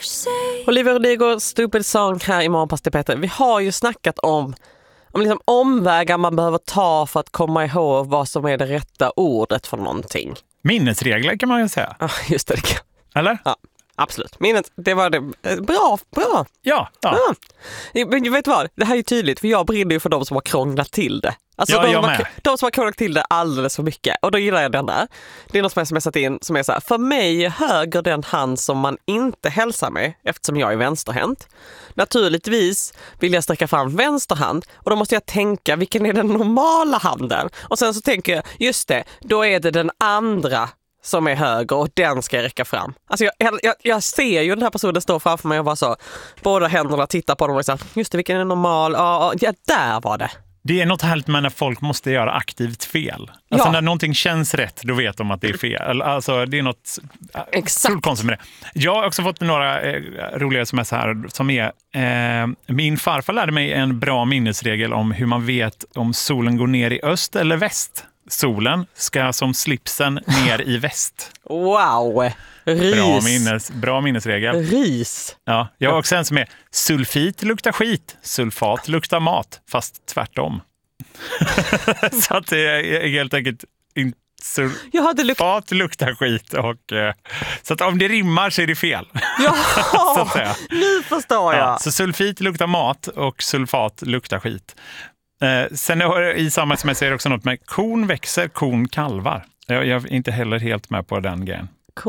Olivia Rodrigo, Stupid Song här i Morgonpass till Peter. Vi har ju snackat om liksom omvägar man behöver ta för att komma ihåg vad som är det rätta ordet för någonting. Minnesregler kan man ju säga. Ja, just det. Eller? Ja, absolut. Minnet, det var det. Bra. Ja. Men vet du vad? Det här är tydligt, för jag brinner ju för de som har krånglat till det. Alltså de som har krånglat till det alldeles för mycket. Och då gillar jag den där. Det är något som jag satt in som är så här: för mig är höger den hand som man inte hälsar med, eftersom jag är vänsterhänt. Naturligtvis vill jag sträcka fram vänster hand, och då måste jag tänka, vilken är den normala handen? Och sen så tänker jag, just det, då är det den andra som är höger och den ska jag räcka fram. Alltså jag ser ju den här personen stå framför mig och bara så, båda händerna tittar på dem och så, just det, vilken är normal? Ja, där var det. Det är något härligt med när folk måste göra aktivt fel. Alltså när någonting känns rätt, då vet de att det är fel. Alltså det är något fullt konstigt med det. Jag har också fått några roliga sms här som är min farfar lärde mig en bra minnesregel om hur man vet om solen går ner i öst eller väst. Solen ska som slipsen ner i väst. Wow! Ris. Bra minnesregel. Ris. Ja, jag har också en som är sulfit luktar skit, sulfat luktar mat, fast tvärtom. Så att det är helt enkelt sulfat luktar skit. Och, så att om det rimmar så är det fel. Ja, så att säga. Nu förstår jag. Ja, så sulfit luktar mat och sulfat luktar skit. Sen i samma som jag säger också något med kon växer, kon kalvar. Jag är inte heller helt med på den grejen.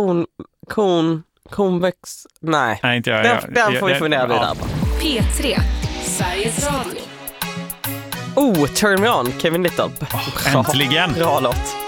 Kon växer... Nej, inte jag. Den får vi fundera vidare på. P3, Sveriges Radio. Turn Me On, Kevin Little. Äntligen! Bra låt.